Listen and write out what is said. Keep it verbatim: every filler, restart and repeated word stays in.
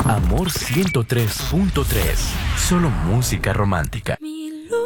Amor ciento tres punto tres. Solo música romántica.